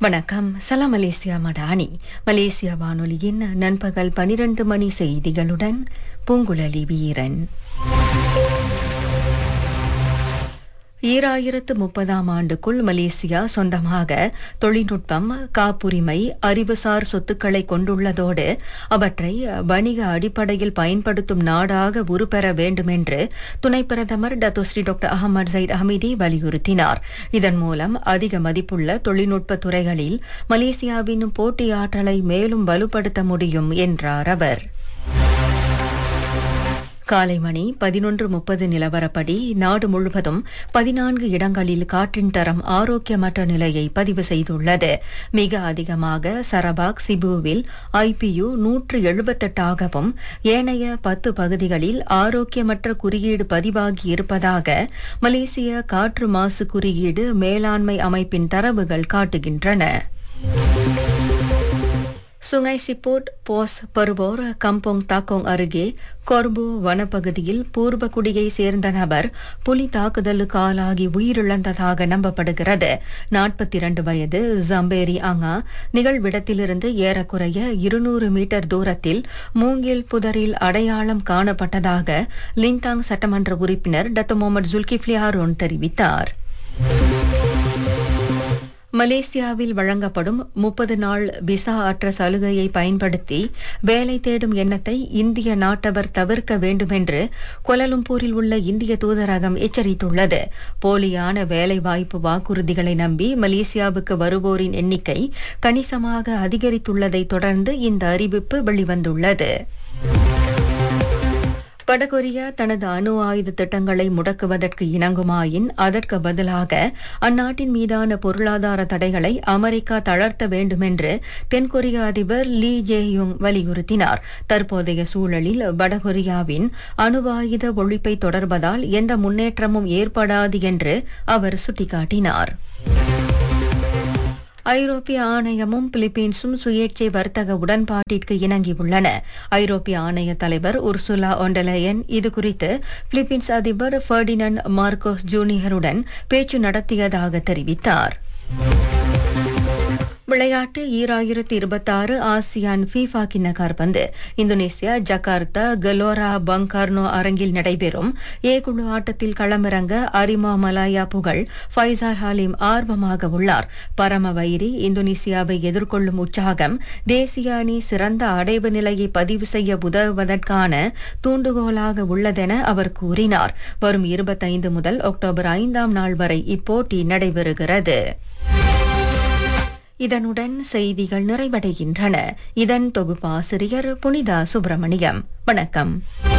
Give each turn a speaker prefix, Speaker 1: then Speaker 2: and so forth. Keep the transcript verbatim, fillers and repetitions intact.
Speaker 1: வணக்கம். சலாம் Malaysia Madani. Malaysia வானொலியின் நண்பகல் பனிரண்டு மணி செய்திகளுடன் பூங்குழலி வீரன். ஈராயிரத்து முப்பதாம் ஆண்டுக்குள் மலேசியா சொந்தமாக தொழில்நுட்பம், காப்புரிமை, அறிவுசார் சொத்துக்களை கொண்டுள்ளதோடு அவற்றை வணிக அடிப்படையில் பயன்படுத்தும் நாடாக உருப்பெற வேண்டும் என்று துணை பிரதமர் Datuk Seri doctor Ahmed side Hamidi வலியுறுத்தினார். இதன் மூலம் அதிக மதிப்புள்ள தொழில்நுட்ப துறைகளில் மலேசியாவின் போட்டியாற்றலை மேலும் வலுப்படுத்த முடியும் என்றார் அவர். காலை மணி பதினொன்று முப்பது நிலவரப்படி நாடு முழுவதும் பதினான்கு இடங்களில் காற்றின் தரம் ஆரோக்கியமற்ற நிலையை பதிவு செய்துள்ளது. மிக அதிகமாக சரபாக் சிபுவில் ஐபியு நூற்று எழுபத்தெட்டாகவும் ஏனைய பத்து பகுதிகளில் ஆரோக்கியமற்ற குறியீடு பதிவாகி இருப்பதாக மலேசிய காற்று மாசு குறியீடு மேலாண்மை அமைப்பின் தரவுகள் காட்டுகின்றன. சுங்கை சிப்போட், போஸ் பருவோர், கம்போங் தாக்கோங் அருகே கொர்பு வனப்பகுதியில் பூர்வகுடியை சேர்ந்த நபர் புலி தாக்குதலுக்கு ஆளாகி உயிரிழந்ததாக நம்பப்படுகிறது. நாற்பத்தி இரண்டு வயது ஜம்பேரி அங்கா நிகழ்விடத்திலிருந்து ஏறக்குறைய இருநூறு மீட்டர் தூரத்தில் மூங்கில் புதரில் அடையாளம் காணப்பட்டதாக லிந்தாங் சட்டமன்ற உறுப்பினர் டத்து முகமது ஜுல்கிஃப்லி ஹாரூன் தெரிவித்தார். மலேசியாவில் வழங்கப்படும் முப்பது நாள் விசா அற்ற சலுகையை பயன்படுத்தி வேலை தேடும் எண்ணத்தை இந்திய நாட்டவர் தவிர்க்க வேண்டுமென்று கோலாலம்பூரில் உள்ள இந்திய தூதரகம் எச்சரித்துள்ளது. போலியான வேலைவாய்ப்பு வாக்குறுதிகளை நம்பி மலேசியாவுக்கு வருவோரின் எண்ணிக்கை கணிசமாக அதிகரித்துள்ளதை தொடர்ந்து இந்த அறிவிப்பு வெளிவந்துள்ளது. வடகொரியா தனது அணு ஆயுத திட்டங்களை முடக்குவதற்கு இணங்குமாயின் அதற்கு பதிலாக அந்நாட்டின் மீதான பொருளாதார தடைகளை அமெரிக்கா தளர்த்த வேண்டுமென்று தென்கொரிய அதிபர் லீ ஜே-யுங் வலியுறுத்தினார். தற்போதைய சூழலில் வடகொரியாவின் அணுவாயுத ஒழிப்பை தொடர்வதால் எந்த முன்னேற்றமும் ஏற்படாது என்று அவர் சுட்டிக்காட்டினார். ஐரோப்பிய ஆணையமும் பிலிப்பீன்ஸும் சுயேட்சை வர்த்தக உடன்பாட்டிற்கு இணங்கியுள்ளன. ஐரோப்பிய ஆணைய தலைவர் உர்சுலா ஒண்டலயன் இதுகுறித்து பிலிப்பீன்ஸ் அதிபர் ஃபெர்டினண்ட் மார்கோஸ் ஜூனியருடன் பேச்சு நடத்தியதாக தெரிவித்தார். விளையாட்டு ஈராயிரத்தி இருபத்தாறு ஆசியான் ஃபீஃபா கிண்ண காற்பந்து இந்தோனேசியா ஜகார்த்தா கலோரா பங்கார்னோ அரங்கில் நடைபெறும் ஏ குழு ஆட்டத்தில் களமிறங்க அரிமா மலாயா புகழ் ஃபைசால் ஹாலிம் ஆர்வமாக உள்ளார். பரம வைரி இந்தோனேசியாவை எதிர்கொள்ளும் உற்சாகம் தேசிய அணி சிறந்த அடைவு நிலையை பதிவு செய்ய உதவுவதற்கான தூண்டுகோலாக உள்ளதென அவர் கூறினார். வரும் இருபத்தைந்து முதல் அக்டோபர் ஐந்தாம் நாள் வரை இப்போட்டி நடைபெறுகிறது. இதனுடன் செய்திகள் நிறைவடைகின்றன. இதன் தொகுப்பாசிரியர் புனிதா சுப்பிரமணியம். வணக்கம்.